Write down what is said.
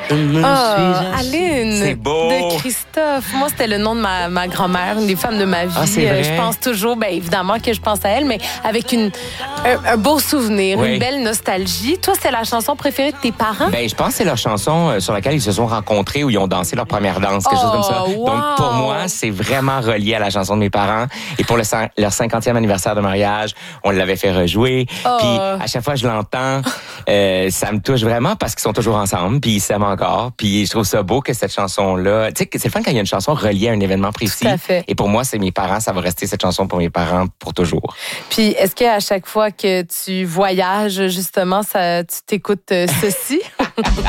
Aline. C'est beau. De Christophe. Moi, c'était le nom de ma grand-mère, une des femmes de ma vie. C'est vrai? Je pense toujours, bien évidemment que je pense à elle, mais avec un beau souvenir, une belle nostalgie. Toi, c'est la chanson préférée de tes parents? Ben, je pense que c'est leur chanson sur laquelle ils se sont rencontrés, où ils ont dansé leur première danse, quelque chose comme ça. Wow. Donc, pour moi, c'est vraiment relié à la chanson de mes parents. Et pour leur 50e anniversaire de mariage, on l'avait fait rejouer. Puis, à chaque fois que je l'entends, ça me touche vraiment parce qu'ils sont toujours ensemble, puis ils s'aiment encore. Puis, je trouve ça beau que cette chanson-là... Tu sais, c'est le fun quand il y a une chanson reliée à un événement précis. Tout à fait. Et pour moi, c'est mes parents. Ça va rester cette chanson pour mes parents pour toujours. Puis, est-ce qu'à chaque fois que tu voyages, justement, tu t'écoutes ceci?